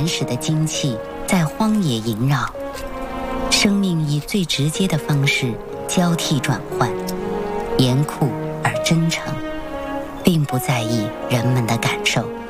原始的精气在荒野萦绕，生命以最直接的方式交替转换，严酷而真诚，并不在意人们的感受。